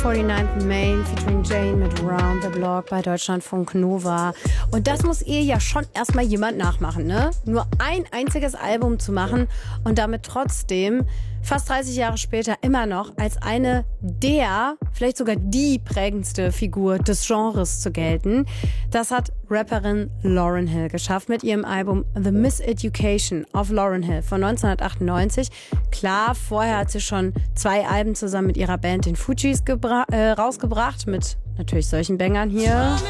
49th Main featuring Jane mit Round the Block bei Deutschlandfunk Nova. Und das muss ihr ja schon erstmal jemand nachmachen, ne? Nur ein einziges Album zu machen und damit trotzdem fast 30 Jahre später immer noch als eine der, vielleicht sogar die prägendste Figur des Genres zu gelten. Das hat Rapperin Lauryn Hill geschafft mit ihrem Album The Miseducation of Lauryn Hill von 1998. Klar, vorher hat sie schon 2 Alben zusammen mit ihrer Band, den Fugees, rausgebracht, mit natürlich solchen Bangern hier.